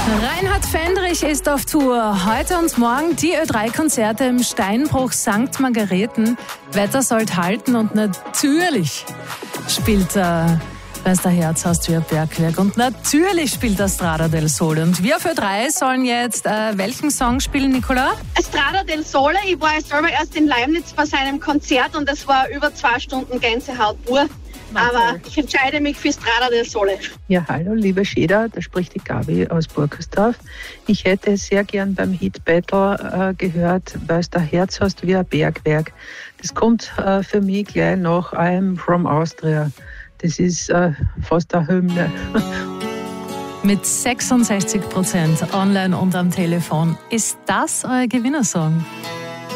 Reinhard Fendrich ist auf Tour. Heute und morgen die Ö3-Konzerte im Steinbruch St. Margareten. Wetter sollte halten und natürlich spielt Weiß der Herzhaus wie ein Bergwerk. Und natürlich spielt Strada del Sole. Und wir für Ö3 sollen jetzt welchen Song spielen, Nicola? Strada del Sole. Ich war selber erst in Leimnitz bei seinem Konzert und es war über 2 Stunden Gänsehaut pur. Aber ich entscheide mich für Strada del Sole. Ja, hallo, liebe Schäder, da spricht die Gabi aus Burkersdorf. Ich hätte sehr gern beim Hit Battle gehört, Weiß der Herzhaus wie ein Bergwerk. Das kommt für mich gleich nach I'm from Austria. Das ist fast eine Hymne. Mit 66% online und am Telefon. Ist das euer Gewinnersong?